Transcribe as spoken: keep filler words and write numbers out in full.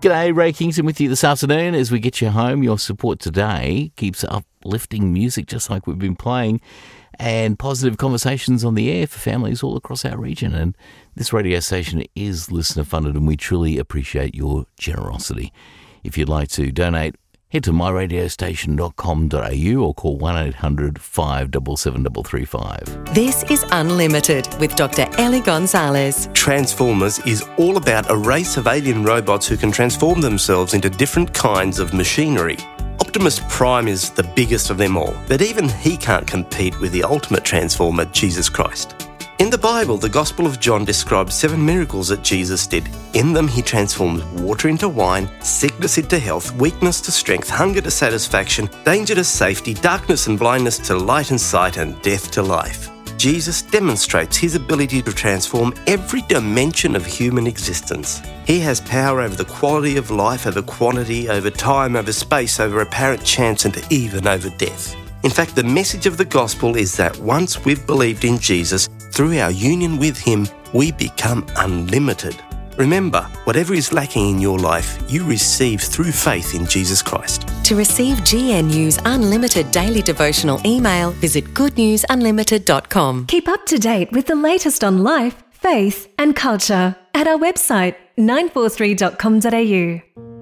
G'day, Ray Kingston with you this afternoon as we get you home. Your support today keeps uplifting music just like we've been playing and positive conversations on the air for families all across our region. And this radio station is listener funded and we truly appreciate your generosity. If you'd like to donate, head to my radio station dot com dot a u or call one eight hundred five seven seven three three five. This is Unlimited with Doctor Ellie Gonzalez. Transformers is all about a race of alien robots who can transform themselves into different kinds of machinery. Optimus Prime is the biggest of them all, but even he can't compete with the ultimate transformer, Jesus Christ. In the Bible, the Gospel of John describes seven miracles that Jesus did. In them, he transformed water into wine, sickness into health, weakness to strength, hunger to satisfaction, danger to safety, darkness and blindness to light and sight, and death to life. Jesus demonstrates his ability to transform every dimension of human existence. He has power over the quality of life, over quantity, over time, over space, over apparent chance, and even over death. In fact, the message of the gospel is that once we've believed in Jesus, through our union with him, we become unlimited. Remember, whatever is lacking in your life, you receive through faith in Jesus Christ. To receive G N U's Unlimited Daily Devotional email, visit good news unlimited dot com. Keep up to date with the latest on life, faith and culture at our website nine four three dot com dot a u.